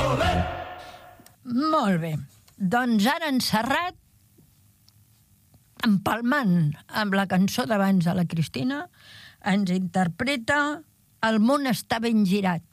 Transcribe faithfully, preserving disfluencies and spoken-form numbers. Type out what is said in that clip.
Molt bé. Doncs ara en Serrat, empalmant amb la cançó d'abans de la Cristina, ens interpreta El món està ben girat.